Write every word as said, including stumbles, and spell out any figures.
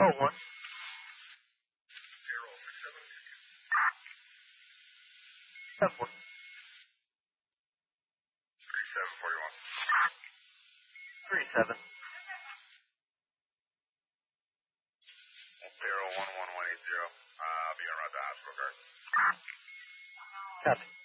Payroll one. Payroll six seven. Seven one. Three seven forty one. Three seven. Payroll one one one eight zero. Uh, I'll be on route to hospital card. Copy.